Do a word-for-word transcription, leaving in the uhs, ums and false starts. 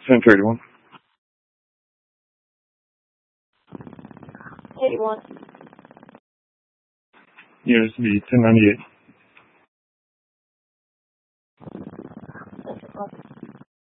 ten thirty-one. eighty-one. Units to be ten ninety-eight. Central Park.